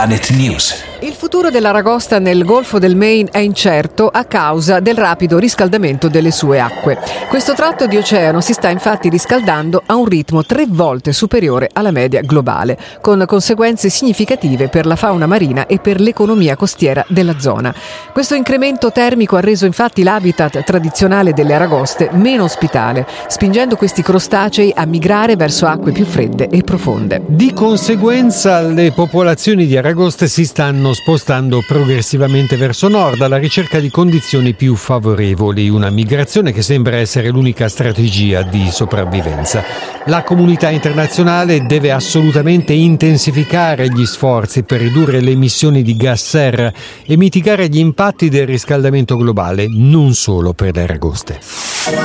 Planet News. Il futuro dell'aragosta nel Golfo del Maine è incerto a causa del rapido riscaldamento delle sue acque. Questo tratto di oceano si sta infatti riscaldando a un ritmo 3 volte superiore alla media globale, con conseguenze significative per la fauna marina e per l'economia costiera della zona. Questo incremento termico ha reso infatti l'habitat tradizionale delle aragoste meno ospitale, spingendo questi crostacei a migrare verso acque più fredde e profonde. Di conseguenza, le popolazioni di aragoste si stanno spostando progressivamente verso nord alla ricerca di condizioni più favorevoli, una migrazione che sembra essere l'unica strategia di sopravvivenza. La comunità internazionale deve assolutamente intensificare gli sforzi per ridurre le emissioni di gas serra e mitigare gli impatti del riscaldamento globale, non solo per le aragoste.